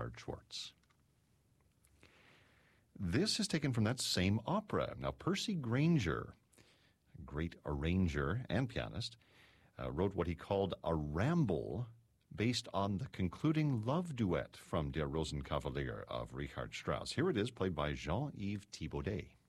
Richard Schwartz. This is taken from that same opera. Now, Percy Grainger, a great arranger and pianist, wrote what he called a ramble based on the concluding love duet from Der Rosenkavalier of Richard Strauss. Here it is, played by Jean-Yves Thibaudet.